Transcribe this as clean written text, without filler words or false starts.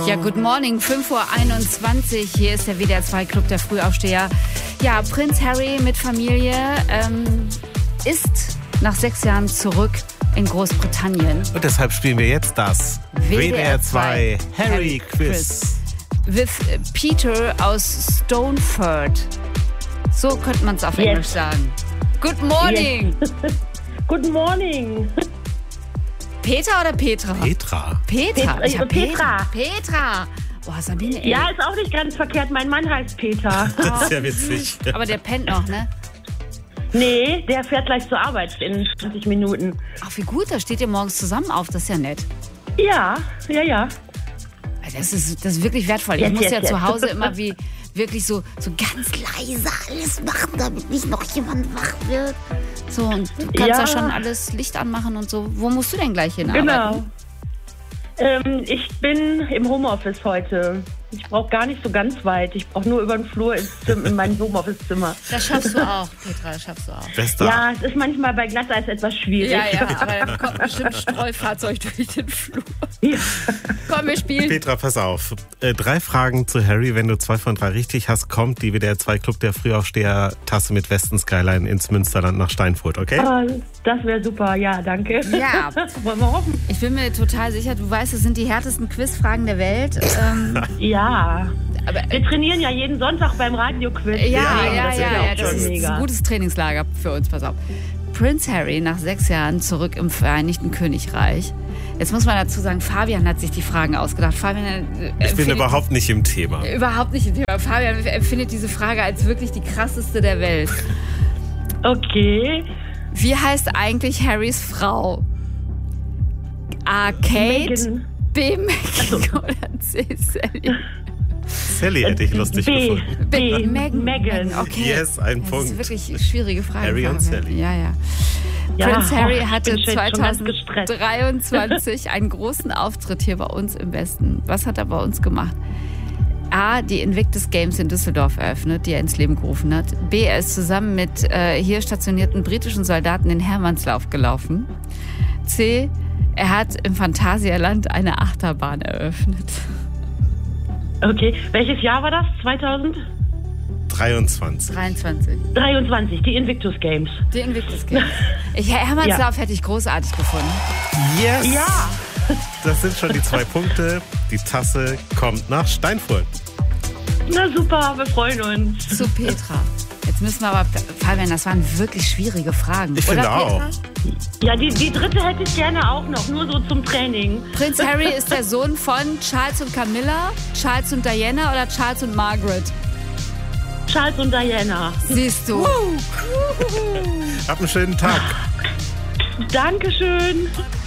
Ja, good morning, 5:21 Uhr. Hier ist der WDR 2 Club der Frühaufsteher. Ja, Prinz Harry mit Familie ist nach 6 Jahren zurück in Großbritannien. Und deshalb spielen wir jetzt das WDR 2 Harry Quiz. With Peter aus Stoneford. So könnte man es auf Englisch sagen. Good morning. Yes. Good morning. Peter oder Petra? Petra. Ich hab Petra. Petra. Oh, Sabine, ey. Ja, ist auch nicht ganz verkehrt. Mein Mann heißt Peter. Das ist ja witzig. Aber der pennt noch, ne? Nee, der fährt gleich zur Arbeit in 20 Minuten. Ach, wie gut, da steht ihr morgens zusammen auf. Das ist ja nett. Ja. Das ist wirklich wertvoll. Ich muss ja zu Hause immer wirklich so ganz leise alles machen, damit nicht noch jemand wach wird. So, und du kannst ja schon alles Licht anmachen und so. Wo musst du denn gleich hin arbeiten? Genau. Ich bin im Homeoffice heute. Ich brauche gar nicht so ganz weit. Ich brauche nur über den Flur in mein Homeoffice-Zimmer. Das schaffst du auch, Petra, das schaffst du auch. Bester. Ja, es ist manchmal bei Glatteis etwas schwierig. Ja, aber da kommt bestimmt Streufahrzeug durch den Flur. Ja. Komm, wir spielen. Petra, pass auf. 3 Fragen zu Harry. Wenn du 2 von 3 richtig hast, kommt die WDR 2 Club der Frühaufsteher-Tasse mit Westen Skyline ins Münsterland nach Steinfurt, okay? Das wäre super, ja, danke. Ja, wollen wir hoffen. Ich bin mir total sicher, du weißt, es sind die härtesten Quizfragen der Welt. Ja. Aber, wir trainieren ja jeden Sonntag beim Radio-Quiz. Ja, das ist ein gutes Trainingslager für uns, pass auf. Prinz Harry nach 6 Jahren zurück im Vereinigten Königreich. Jetzt muss man dazu sagen, Fabian hat sich die Fragen ausgedacht. Ich bin überhaupt nicht im Thema. Überhaupt nicht im Thema. Fabian empfindet diese Frage als wirklich die krasseste der Welt. Okay. Wie heißt eigentlich Harrys Frau? A. Kate, Meghan. B. Meghan oder C. Sally? Sally hätte ich lustig gefunden. B. Meghan. Okay. Yes, ein Punkt. Das ist wirklich eine schwierige Frage. Harry und Sally. Ja. Prinz Harry hatte 2023 einen großen Auftritt hier bei uns im Westen. Was hat er bei uns gemacht? A, die Invictus Games in Düsseldorf eröffnet, die er ins Leben gerufen hat. B, er ist zusammen mit hier stationierten britischen Soldaten den Hermannslauf gelaufen. C, er hat im Phantasialand eine Achterbahn eröffnet. Okay, welches Jahr war das? 23. 23, die Invictus Games. Die Invictus Games. Hermannslauf hätte ich großartig gefunden. Yes! Ja! Das sind schon die 2 Punkte. Die Tasse kommt nach Steinfurt. Na super, wir freuen uns. Zu Petra. Jetzt müssen wir aber, Fabian, das waren wirklich schwierige Fragen. Ich finde auch. Ja, die dritte hätte ich gerne auch noch, nur so zum Training. Prinz Harry ist der Sohn von Charles und Camilla, Charles und Diana oder Charles und Margaret? Charles und Diana. Siehst du. Hab einen schönen Tag. Dankeschön.